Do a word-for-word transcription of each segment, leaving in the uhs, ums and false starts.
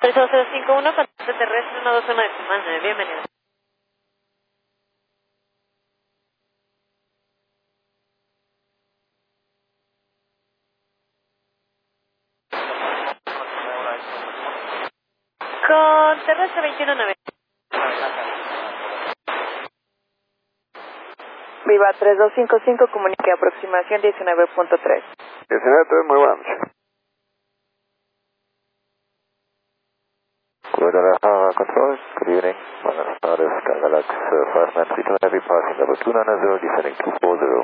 tres cero cinco uno, contacto terrestre uno dos uno de Comando, bienvenido. Con terrestre veintiuno noventa. Viva tres dos cinco cinco, comunique aproximación diecinueve punto tres. diecinueve punto tres, muy buenas noches. Guadalajara Control, good evening. Buenas tardes, Galax uh, five nine three two, heavy passing number two nine zero, descending two four zero.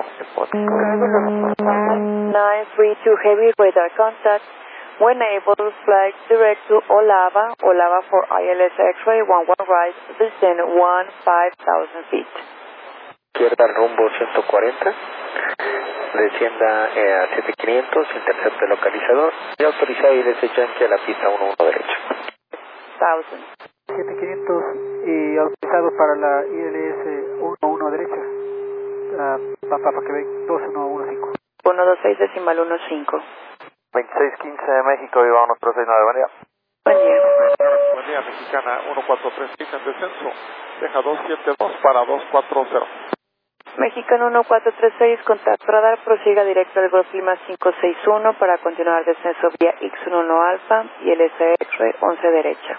nine three two, heavy radar contact. When able, flight direct to Olava, Olava for I L S X-ray, one one right, descend one five thousand feet. Izquierda rumbo ciento cuarenta, descienda eh, a siete quinientos, intercepte localizador y autoriza I L S Yankee a la pista uno uno derecha. Thousand. siete quinientos y autorizado para la I L S uno uno derecha. Uh, Papa Quebec dos uno uno cinco. uno dos seis decimal uno cinco. veintiséis quince de México, Viva uno tres seis nueve, buen día. Buen día. Buen día, Mexicana uno cuatro tres seis en descenso. Deja dos siete dos para dos cuatro cero. Mexicano uno cuatro tres seis, contacto radar, prosiga directo al Golf Lima cinco seis uno para continuar descenso vía X uno Alfa y el S X once derecha.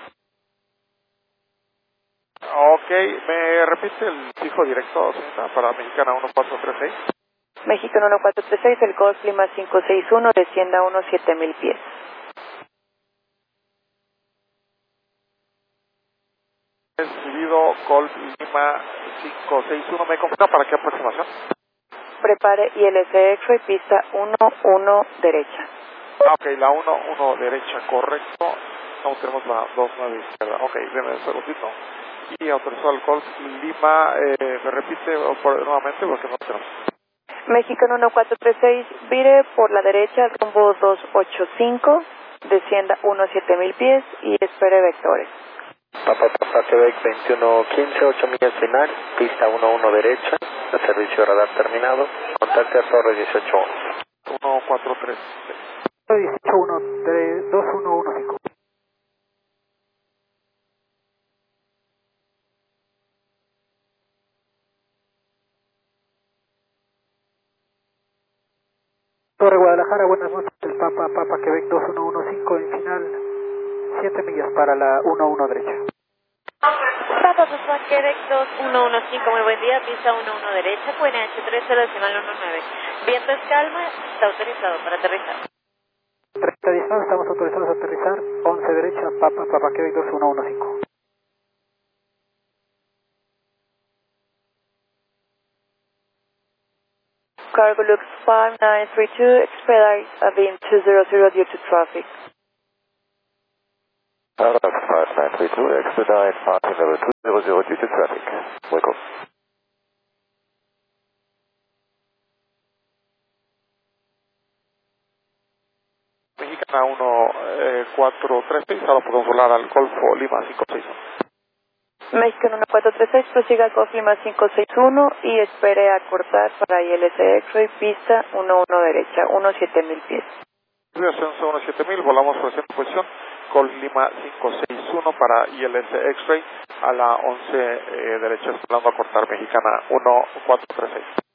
Ok, ¿me repite el fijo directo, señorita, para Mexicana uno cuatro tres seis? Mexicano uno cuatro tres seis, el Golf Lima cinco seis uno, descienda a unos siete mil pies. Recibido Golf Lima cinco seis uno, ¿me confirma para qué aproximación? Prepare I L S X-ray, pista uno uno derecha. Ah, ok, la uno uno derecha, correcto. No, tenemos la dos nueve izquierda. Ok, déme un segundito. Y autorizó al Golf Lima, eh, me repite por, nuevamente porque no tenemos. Mexicano uno cuatro tres seis, vire por la derecha, rumbo dos ocho cinco, descienda unos siete mil pies y espere vectores. Papa Papa Quebec veintiuno quince, ocho millas final, pista uno uno derecha, el servicio radar terminado, contacte a Torre dieciocho once. uno cuatro tres seis. dieciocho uno tres dos uno uno cinco. Torre Guadalajara, buenas noches, el Papa Papa Quebec dos uno uno cinco en final, siete millas para la uno uno derecha. Papa Papa Quebec dos uno uno cinco, muy buen día, pista uno uno derecha, Q N H tres cero decimal uno nueve. Viento es calma, está autorizado para aterrizar. treinta diecinueve, estamos autorizados a aterrizar, once derecha, Papa Papa Quebec dos uno uno cinco. Cargo Lux five nine three two, expedite a wind two zero zero due to traffic. Out of five nine three two, expedite parking number two zero zero due to traffic. Welcome. Mexicana uno cuatro tres seis, ahora podemos volar al Golfo Lima cinco seis uno. Mexicano uno cuatro tres seis, prosiga al Golf Lima cinco seis uno y espere a cortar para I L S X-ray, pista uno uno derecha, unos siete mil pies. Ascenso uno siete mil, volamos por esa posición, Golf Lima cinco seis uno para I L S X-ray a la once eh, derecha, esperando a cortar Mexicana uno cuatro tres seis.